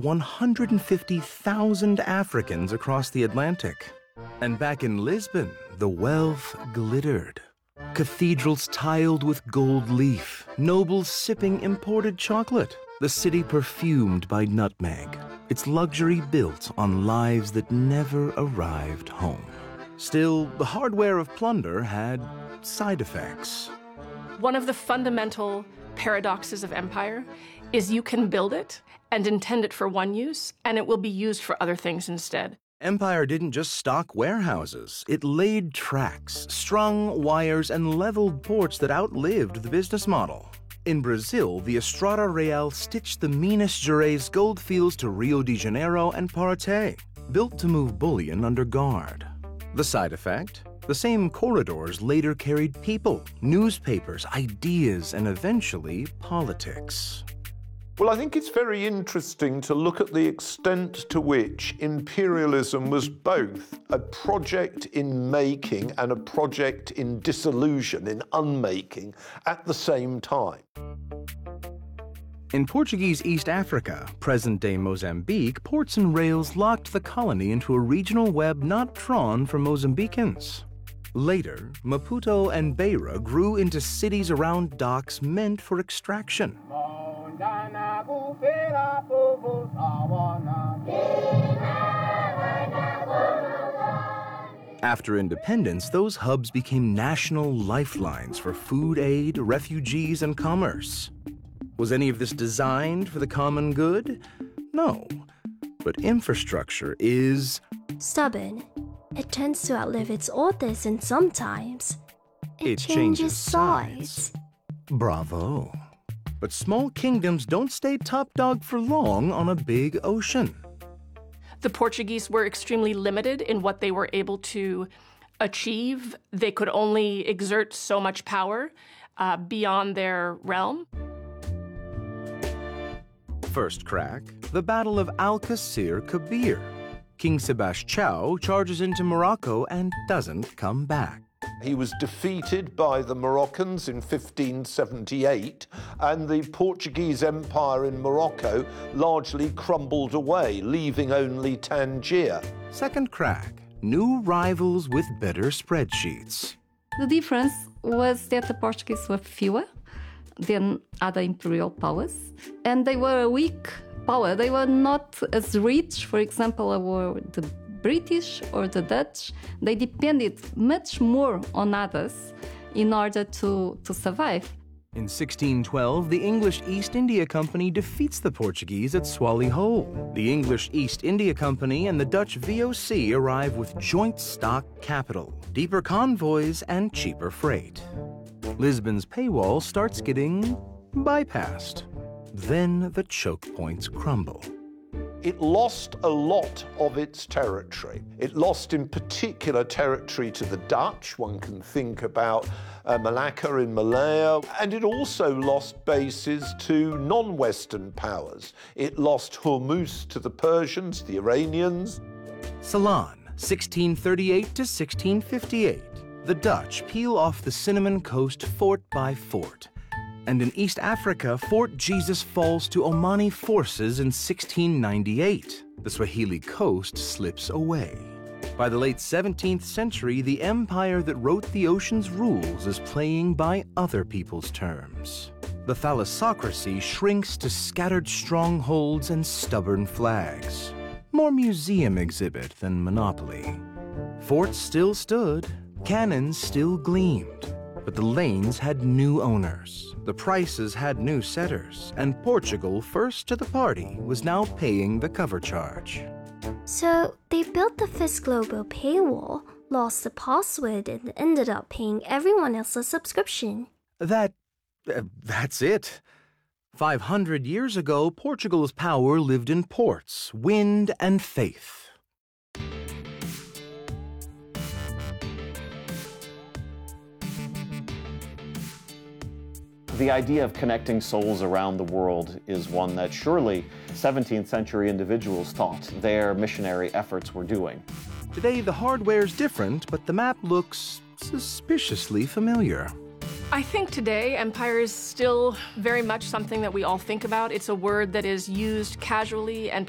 150,000 Africans across the Atlantic. And back in Lisbon, the wealth glittered. Cathedrals tiled with gold leaf, nobles sipping imported chocolate, the city perfumed by nutmeg, its luxury built on lives that never arrived home. Still, the hardware of plunder had side effects. One of the fundamental paradoxes of empire is you can build it and intend it for one use, and it will be used for other things instead. Empire didn't just stock warehouses. It laid tracks, strung wires, and leveled ports that outlived the business model. In Brazil, the Estrada Real stitched the Minas Gerais goldfields to Rio de Janeiro and Paraty, built to move bullion under guard. The side effect? The same corridors later carried people, newspapers, ideas, and eventually politics. Well, I think it's very interesting to look at the extent to which imperialism was both a project in making and a project in dissolution, in unmaking, at the same time. In Portuguese East Africa, present-day Mozambique, ports and rails locked the colony into a regional web not drawn for Mozambicans. Later, Maputo and Beira grew into cities around docks meant for extraction. After independence, those hubs became national lifelines for food aid, refugees, and commerce. Was any of this designed for the common good? No. But infrastructure is stubborn. It tends to outlive its authors, and sometimes it changes sides. Bravo. But small kingdoms don't stay top dog for long on a big ocean. The Portuguese were extremely limited in what they were able to achieve. They could only exert so much power beyond their realm. First crack, the Battle of Alcácer Quibir. King Sebastião charges into Morocco and doesn't come back. He was defeated by the Moroccans in 1578, and the Portuguese Empire in Morocco largely crumbled away, leaving only Tangier. Second crack, new rivals with better spreadsheets. The difference was that the Portuguese were fewer than other imperial powers, and they were a weak power. They were not as rich, for example, were the British or the Dutch. They depended much more on others in order to survive. In 1612, the English East India Company defeats the Portuguese at Swally Hole. The English East India Company and the Dutch VOC arrive with joint stock capital, deeper convoys, and cheaper freight. Lisbon's paywall starts getting bypassed. Then the choke points crumble. It lost a lot of its territory. It lost in particular territory to the Dutch. One can think about Malacca in Malaya. And it also lost bases to non-Western powers. It lost Hormuz to the Persians, the Iranians. Ceylon, 1638 to 1658. The Dutch peel off the Cinnamon Coast fort by fort. And in East Africa, Fort Jesus falls to Omani forces in 1698. The Swahili coast slips away. By the late 17th century, the empire that wrote the ocean's rules is playing by other people's terms. The thalassocracy shrinks to scattered strongholds and stubborn flags. More museum exhibit than monopoly. Forts still stood, cannons still gleamed. But the lanes had new owners, the prices had new setters, and Portugal, first to the party, was now paying the cover charge. So they built the first global paywall, lost the password, and ended up paying everyone else a subscription. That's it. 500 years ago, Portugal's power lived in ports, wind, and faith. The idea of connecting souls around the world is one that surely 17th century individuals thought their missionary efforts were doing. Today, the hardware's different, but the map looks suspiciously familiar. I think today empire is still very much something that we all think about. It's a word that is used casually and